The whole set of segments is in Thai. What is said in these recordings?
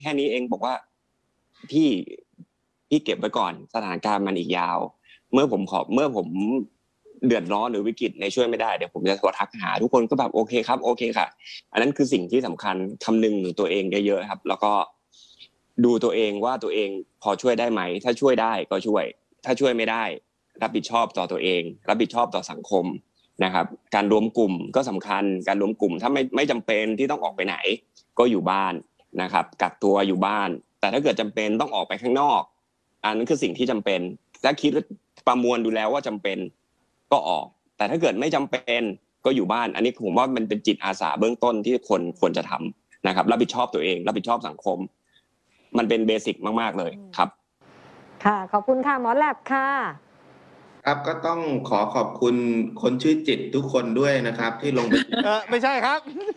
แค่นี้เองบอกว่าพี่เก็บไว้ก่อนสถานการณ์มันอีกยาวเมื่อผมเดือดร้อนหรือวิกฤตในช่วยไม่ได้เดี๋ยวผมจะโทรทักหาทุกคนก็แบบโอเคครับโอเคค่ะอันนั้นคือสิ่งที่สำคัญคำนึงถึงตัวเองเยอะๆครับแล้วก็ดูตัวเองว่าตัวเองพอช่วยได้ไหมถ้าช่วยได้ก็ช่วยถ้าช่วยไม่ได้รับผิดชอบต่อตัวเองรับผิดชอบต่อสังคมนะครับการรวมกลุ่มก็สำคัญการรวมกลุ่มถ้าไม่จำเป็นที่ต้องออกไปไหนก็อยู่บ้านนะครับกักตัวอยู่บ้านแต่ถ้าเกิดจำเป็นต้องออกไปข้างนอกอันนั้นคือสิ่งที่จำเป็นถ้าคิดประมวลดูแล้วว่าจำเป็นก็ออกแต่ถ้าเกิดไม่จำเป็นก็อยู่บ้านอันนี้ผมว่ามันเป็นจิตอาสาเบื้องต้นที่คนควรจะทำนะครับรับผิดชอบตัวเองรับผิดชอบสังคมมันเป็นเบสิกมากๆเลยครับค่ะขอบคุณค่ะหมอแลบค่ะครับก็ต้องขอบคุณคนชื่อจิตทุกคนด้วยนะครับที่ลงไปไม่ใช่ครับ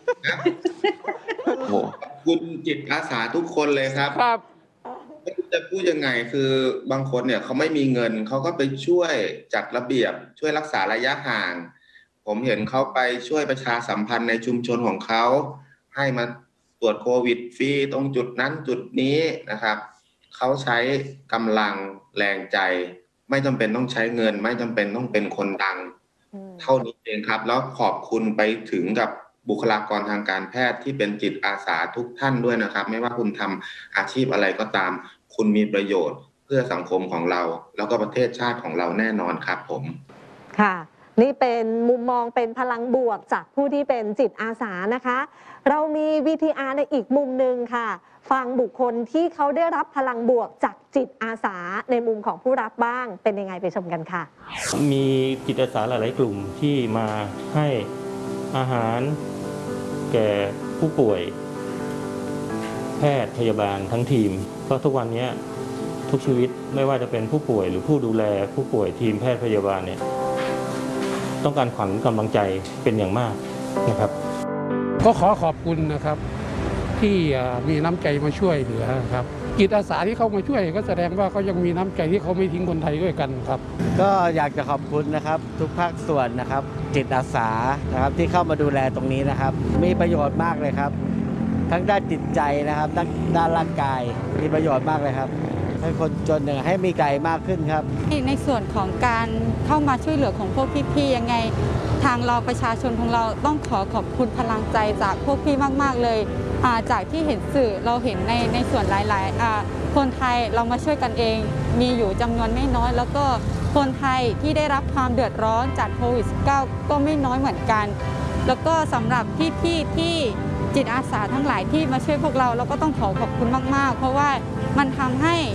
ขอบคุณจิตอาสาทุกคนเลยครับครับไม่รู้จะพูดยังไงคือบางคนเนี่ยเขาไม่มีเงินเขาก็ไปช่วยจัดระเบียบช่วยรักษาระยะห่างผมเห็นเขาไปช่วยประชาสัมพันธ์ในชุมชนของเขาให้มาตรวจโควิดฟรีตรงจุดนั้นจุดนี้นะครับเขาใช้กำลังแรงใจไม่จำเป็นต้องใช้เงินไม่จำเป็นต้องเป็นคนดังเท่านี้เองครับแล้วขอบคุณไปถึงกับบุคลากรทางการแพทย์ที่เป็นจิตอาสาทุกท่านด้วยนะครับไม่ว่าคุณทำอาชีพอะไรก็ตามคุณมีประโยชน์เพื่อสังคมของเราแล้วก็ประเทศชาติของเราแน่นอนครับผมค่ะนี่เป็นมุมมองเป็นพลังบวกจากผู้ที่เป็นจิตอาสานะคะเรามี VTR ในอีกมุมหนึ่งค่ะฟังบุคคลที่เขาได้รับพลังบวกจากจิตอาสาในมุมของผู้รับบ้างเป็นยังไงไปชมกันค่ะมีจิตอาสาหลายๆกลุ่มที่มาให้อาหารแก่ผู้ป่วยแพทย์พยาบาลทั้งทีมเพราะทุกวันนี้ทุกชีวิตไม่ว่าจะเป็นผู้ป่วยหรือผู้ดูแลผู้ป่วยทีมแพทย์พยาบาลเนี่ยต้องการขวัญกำลังใจเป็นอย่างมากนะครับก็ขอบคุณนะครับที่มีน้ำใจมาช่วยเหลือครับจิตอาสาที่เขามาช่วยก็แสดงว่าเขายังมีน้ำใจที่เขาไม่ทิ้งคนไทยด้วยกันครับก็อยากจะขอบคุณนะครับทุกภาคส่วนนะครับจิตอาสานะครับที่เข้ามาดูแลตรงนี้นะครับมีประโยชน์มากเลยครับทั้งด้านจิตใจนะครับด้านร่างกายมีประโยชน์มากเลยครับให้คนจนให้มีใจมากขึ้นครับในส่วนของการเข้ามาช่วยเหลือของพวกพี่ๆยังไงทางเราประชาชนของเราต้องขอบคุณพลังใจจากพวกพี่มากๆเลยจากที่เห็นสื่อเราเห็นในส่วนหลายๆคนไทยเรามาช่วยกันเองมีอยู่จำนวนไม่น้อยแล้วก็คนไทยที่ได้รับความเดือดร้อนจากโควิด -19 ก็ไม่น้อยเหมือนกันแล้วก็สำหรับพี่ๆที่จิตอาสาทั้งหลายที่มาช่วยพวกเราก็ต้องขอบคุณมากๆเพราะว่ามันทำให้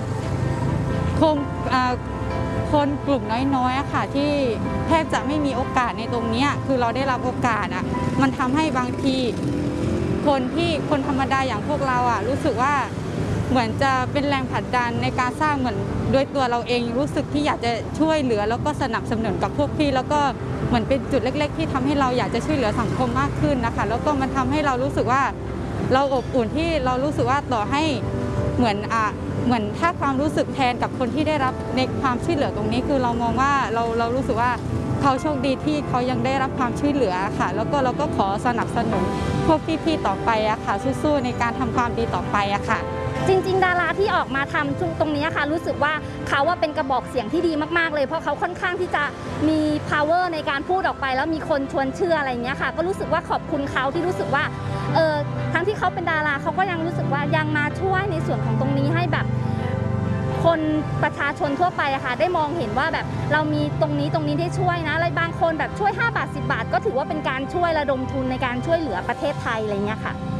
คนกลุ่มน้อยๆค่ะที่แทบจะไม่มีโอกาสในตรงนี้คือเราได้รับโอกาสมันทำให้บางทีคนธรรมดาอย่างพวกเรารู้สึกว่าเหมือนจะเป็นแรงผลักดันในการสร้างเหมือนโดยตัวเราเองรู้สึกที่อยากจะช่วยเหลือแล้วก็สนับสนุนกับพวกพี่แล้วก็เหมือนเป็นจุดเล็กๆที่ทำให้เราอยากจะช่วยเหลือสังคมมากขึ้นนะคะแล้วก็มันทำให้เรารู้สึกว่าเราอบอุ่นที่เรารู้สึกว่าต่อให้เหมือนถ้าความรู้สึกแทนกับคนที่ได้รับในความช่วยเหลือตรงนี้คือเรามองว่าเรารู้สึกว่าเขาโชคดีที่เขายังได้รับความช่วยเหลือค่ะแล้วก็เราก็ขอสนับสนุนพวกพี่ๆต่อไปค่ะสู้ๆในการทำความดีต่อไปค่ะจริงๆดาราที่ออกมาทำตรงนี้ค่ะรู้สึกว่าเขาเป็นกระบอกเสียงที่ดีมากๆเลยเพราะเขาค่อนข้างที่จะมี power ในการพูดออกไปแล้วมีคนชวนเชื่ออะไรเงี้ยค่ะก็รู้สึกว่าขอบคุณเขาที่รู้สึกว่าทั้งที่เขาเป็นดาราเขาก็ยังรู้สึกว่ายังมาช่วยในส่วนของตรงนี้ให้แบบคนประชาชนทั่วไปค่ะได้มองเห็นว่าแบบเรามีตรงนี้ได้ช่วยนะอะไรบางคนแบบช่วย5 บาท 10 บาทก็ถือว่าเป็นการช่วยระดมทุนในการช่วยเหลือประเทศไทยอะไรเงี้ยค่ะ